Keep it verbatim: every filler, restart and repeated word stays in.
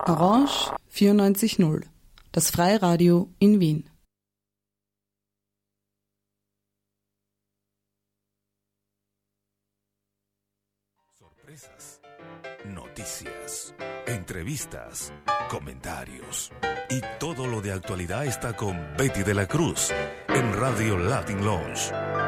Orange vierundneunzig Komma null, das freie Radio in Wien. Sorpresas, noticias, entrevistas, comentarios y todo lo de actualidad está con Betty de la Cruz en Radio Latin Lounge.